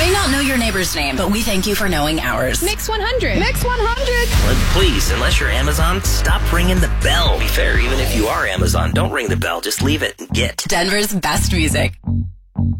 may not know your neighbor's name, but we thank you for knowing ours. Mix 100. Mix 100. But please, unless you're Amazon, stop ringing the bell. Be fair, even if you are Amazon, don't ring the bell. Just leave it and get. Denver's best music.